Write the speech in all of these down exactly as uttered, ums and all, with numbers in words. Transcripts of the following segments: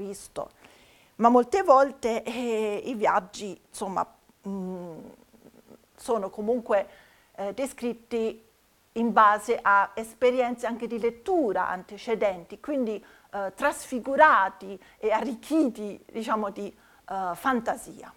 visto, ma molte volte eh, i viaggi, insomma, mh, sono comunque eh, descritti in base a esperienze anche di lettura antecedenti, quindi eh, trasfigurati e arricchiti, diciamo, di eh, fantasia.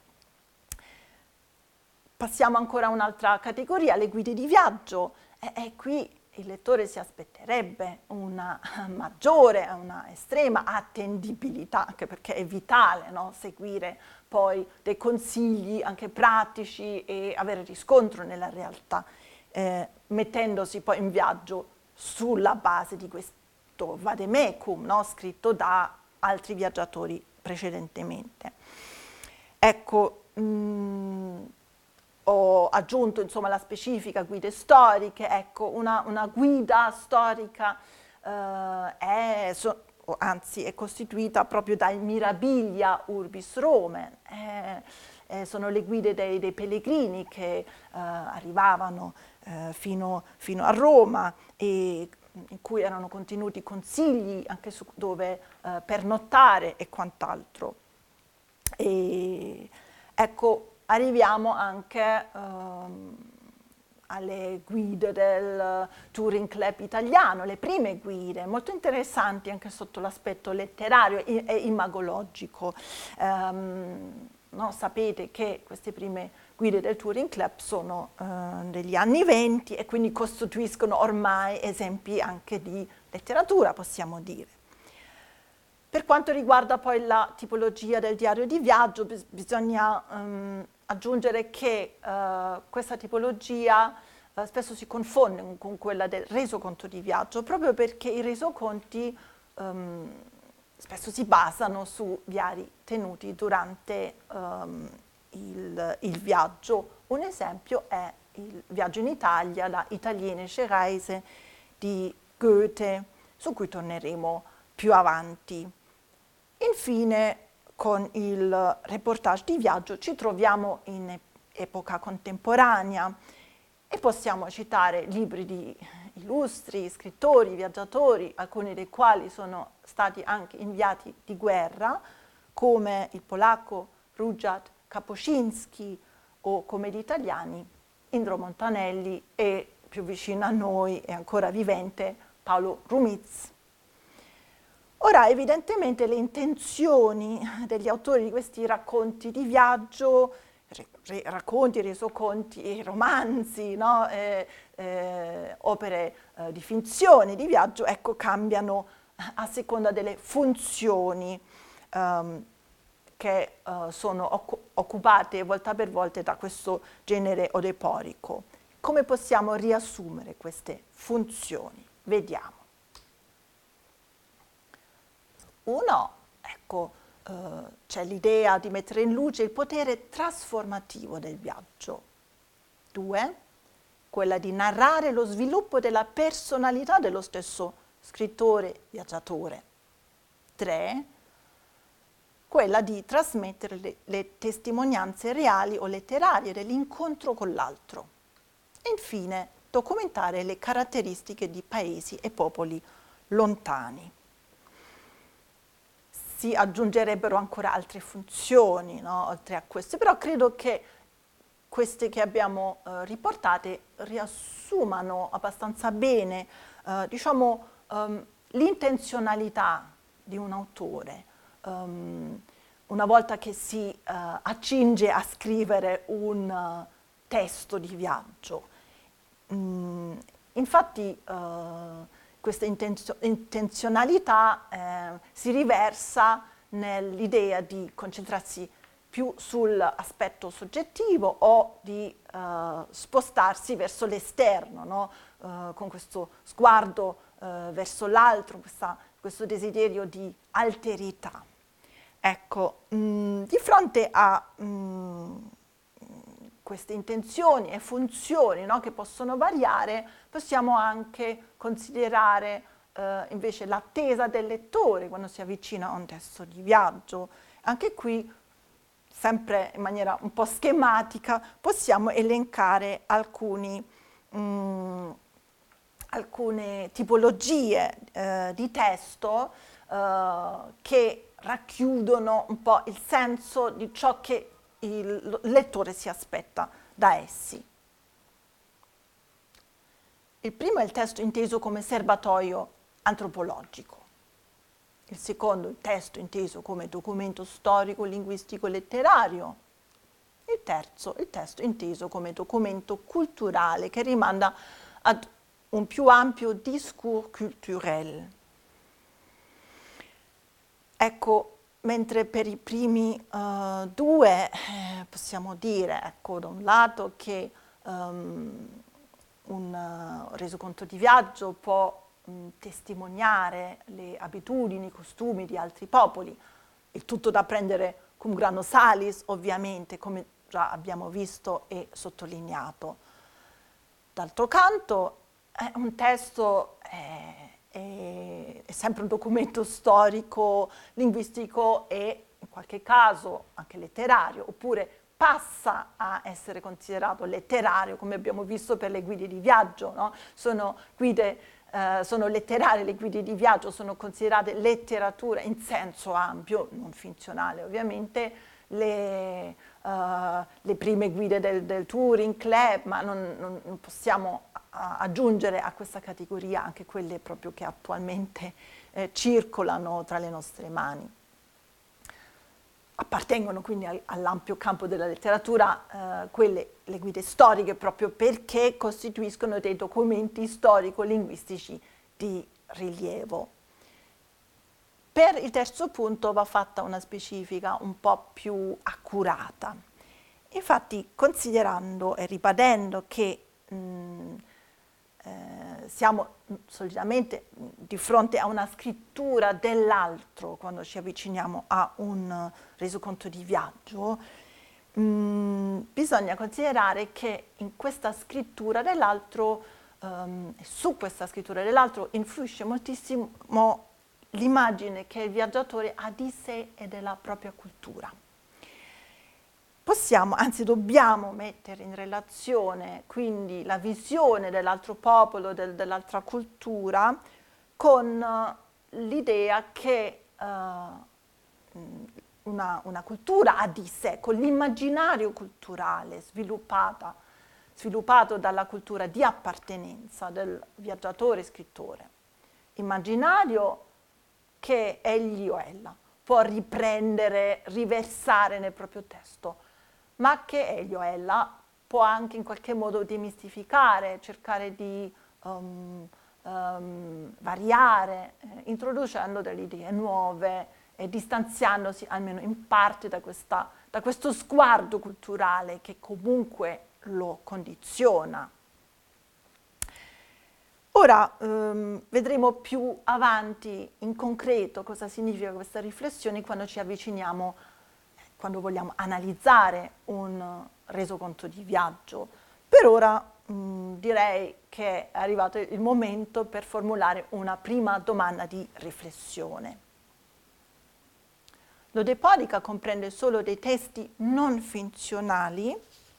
Passiamo ancora a un'altra categoria, le guide di viaggio, e, e qui il lettore si aspetterebbe una maggiore, una estrema attendibilità, anche perché è vitale, no? Seguire poi dei consigli anche pratici e avere riscontro nella realtà, eh, mettendosi poi in viaggio sulla base di questo vademecum, no? Scritto da altri viaggiatori precedentemente. Ecco, mh, ho aggiunto insomma la specifica guide storiche, ecco, una, una guida storica eh, è, so, anzi è costituita proprio dai Mirabilia Urbis Romae, eh, eh, sono le guide dei, dei pellegrini che eh, arrivavano eh, fino, fino a Roma e in cui erano contenuti consigli anche su dove eh, pernottare e quant'altro. E ecco, arriviamo anche um, alle guide del Touring Club italiano, le prime guide, molto interessanti anche sotto l'aspetto letterario e imagologico. Um, no, sapete che queste prime guide del Touring Club sono uh, degli anni venti e quindi costituiscono ormai esempi anche di letteratura, possiamo dire. Per quanto riguarda poi la tipologia del diario di viaggio, bis- bisogna um, aggiungere che uh, questa tipologia uh, spesso si confonde con, con quella del resoconto di viaggio, proprio perché i resoconti um, spesso si basano su diari tenuti durante um, il, il viaggio. Un esempio è il viaggio in Italia, la Italienische Reise di Goethe, su cui torneremo più avanti. Infine, con il reportage di viaggio ci troviamo in epoca contemporanea e possiamo citare libri di illustri scrittori, viaggiatori, alcuni dei quali sono stati anche inviati di guerra, come il polacco Rudyard Kapuscinski o come gli italiani Indro Montanelli e più vicino a noi è ancora vivente Paolo Rumiz. Ora, evidentemente le intenzioni degli autori di questi racconti di viaggio, re, racconti, resoconti, romanzi, no? eh, eh, opere eh, di finzione, di viaggio, ecco, cambiano a seconda delle funzioni um, che uh, sono occu- occupate volta per volta da questo genere odeporico. Come possiamo riassumere queste funzioni? Vediamo. Uno, ecco, eh, c'è l'idea di mettere in luce il potere trasformativo del viaggio. Due, quella di narrare lo sviluppo della personalità dello stesso scrittore viaggiatore. Tre, quella di trasmettere le, le testimonianze reali o letterarie dell'incontro con l'altro. E infine, documentare le caratteristiche di paesi e popoli lontani. Si aggiungerebbero ancora altre funzioni, no? Oltre a queste, però credo che queste che abbiamo eh, riportate riassumano abbastanza bene, eh, diciamo, um, l'intenzionalità di un autore um, una volta che si uh, accinge a scrivere un uh, testo di viaggio. Mm, infatti uh, questa intenzio- intenzionalità eh, si riversa nell'idea di concentrarsi più sull'aspetto soggettivo o di uh, spostarsi verso l'esterno, no? uh, con questo sguardo uh, verso l'altro, questa, questo desiderio di alterità. Ecco, mh, di fronte a mh, queste intenzioni e funzioni, no, che possono variare, possiamo anche considerare eh, invece l'attesa del lettore quando si avvicina a un testo di viaggio. Anche qui, sempre in maniera un po' schematica, possiamo elencare alcuni, mh, alcune tipologie eh, di testo eh, che racchiudono un po' il senso di ciò che il lettore si aspetta da essi. Il primo è il testo inteso come serbatoio antropologico. Il secondo, il testo inteso come documento storico, linguistico e letterario. Il terzo, il testo inteso come documento culturale che rimanda ad un più ampio discours culturel. Ecco, mentre per i primi uh, due eh, possiamo dire, ecco, da un lato che um, un uh, resoconto di viaggio può mh, testimoniare le abitudini, i costumi di altri popoli, il tutto da prendere cum grano salis, ovviamente, come già abbiamo visto e sottolineato. D'altro canto, è un testo è, è, è sempre un documento storico, linguistico e in qualche caso anche letterario, oppure passa a essere considerato letterario, come abbiamo visto per le guide di viaggio, no? Sono guide, eh, sono letterarie le guide di viaggio, sono considerate letteratura in senso ampio, non finzionale ovviamente, le, uh, le prime guide del, del Touring Club, ma non, non, non possiamo a, aggiungere a questa categoria anche quelle proprio che attualmente eh, circolano tra le nostre mani. Appartengono quindi all'ampio campo della letteratura, eh, quelle, le guide storiche, proprio perché costituiscono dei documenti storico-linguistici di rilievo. Per il terzo punto va fatta una specifica un po' più accurata. Infatti, considerando e ribadendo che mh, eh, siamo solitamente di fronte a una scrittura dell'altro quando ci avviciniamo a un resoconto di viaggio, mh, bisogna considerare che in questa scrittura dell'altro, um, su questa scrittura dell'altro influisce moltissimo l'immagine che il viaggiatore ha di sé e della propria cultura. Possiamo, anzi dobbiamo mettere in relazione quindi la visione dell'altro popolo, del, dell'altra cultura, con uh, l'idea che uh, una, una cultura ha di sé, con l'immaginario culturale sviluppata, sviluppato dalla cultura di appartenenza del viaggiatore scrittore. Immaginario che egli o ella può riprendere, riversare nel proprio testo, ma che egli o ella può anche in qualche modo demistificare, cercare di um, um, variare, eh, introducendo delle idee nuove e distanziandosi almeno in parte da, questa, da questo sguardo culturale che comunque lo condiziona. Ora um, vedremo più avanti in concreto cosa significa questa riflessione quando ci avviciniamo, quando vogliamo analizzare un resoconto di viaggio. Per ora mh, direi che è arrivato il momento per formulare una prima domanda di riflessione. L'Odepodica comprende solo dei testi non finzionali?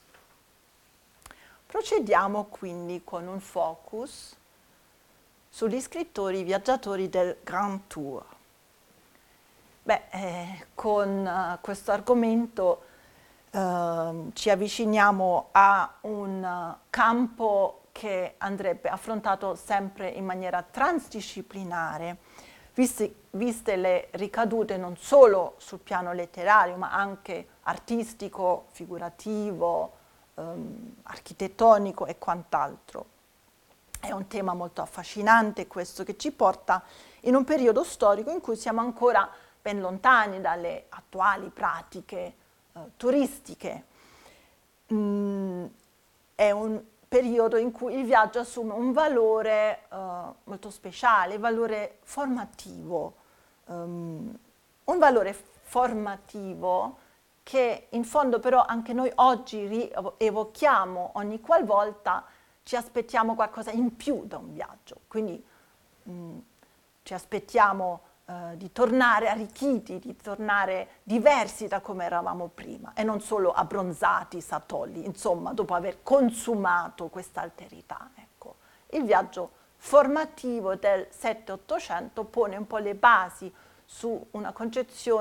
Procediamo quindi con un focus sugli scrittori viaggiatori del Grand Tour. Beh, eh, con uh, questo argomento uh, ci avviciniamo a un uh, campo che andrebbe affrontato sempre in maniera transdisciplinare, viste, viste le ricadute non solo sul piano letterario, ma anche artistico, figurativo, um, architettonico e quant'altro. È un tema molto affascinante questo, che ci porta in un periodo storico in cui siamo ancora ben lontani dalle attuali pratiche eh, turistiche. Mm, è un periodo in cui il viaggio assume un valore eh, molto speciale, valore formativo, um, un valore formativo che in fondo però anche noi oggi rievochiamo ogni qualvolta ci aspettiamo qualcosa in più da un viaggio, quindi mh, ci aspettiamo eh, di tornare arricchiti, di tornare diversi da come eravamo prima e non solo abbronzati, satolli, insomma, dopo aver consumato questa alterità. Ecco. Il viaggio formativo del sette ottocento pone un po' le basi su una concezione